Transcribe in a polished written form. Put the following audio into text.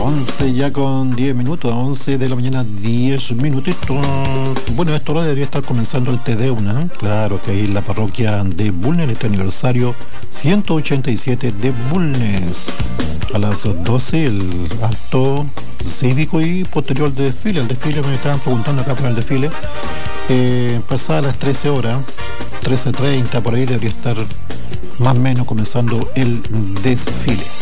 11 ya con 10 minutos, a 11 de la mañana, 10 minutitos. Bueno, esto ahora debería estar comenzando el Te Deum, ¿eh? Claro que ahí en la parroquia de Bulnes, este aniversario 187 de Bulnes. A las 12 el acto cívico y posterior al desfile. El desfile, me estaban preguntando acá por el desfile. Pasada las 13 horas, 13:30, por ahí debería estar más o menos comenzando el desfile.